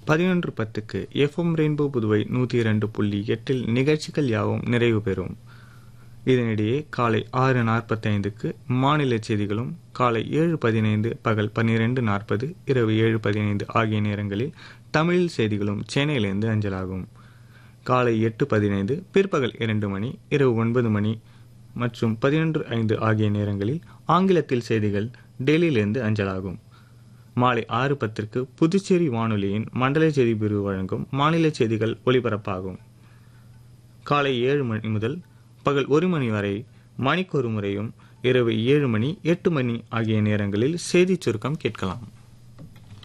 11:10க்கு FM rainbow Puduvai 102.8 நிகழ்ச்சிகள் யாவும் நிறைவு பெறும். இதனிடையே காலை 6:45க்கு மாநில செய்திகளும், காலை 7:15, பகல் 12:40, இரவு 7:15 ஆகிய நேரங்களில் தமிழில் செய்திகளும் சென்னையிலிருந்து அஞ்சலாகும். காலை 8:15, பிற்பகல் 2 மணி, இரவு 9 மணி மற்றும் 11:05 ஆகிய நேரங்களில் ஆங்கிலத்தில் செய்திகள் டெல்லியிலிருந்து அஞ்சலாகும். மாலை 6:10க்கு புதுச்சேரி வானொலியின் மண்டல செய்தி பிரிவு வழங்கும் மாநில செய்திகள் ஒலிபரப்பாகும். காலை 7 மணி முதல் பகல் 1 மணி வரை மணிக்கொரு முறையும், இரவு 7 மணி, 8 மணி ஆகிய நேரங்களில் செய்திச் சுருக்கம் கேட்கலாம்.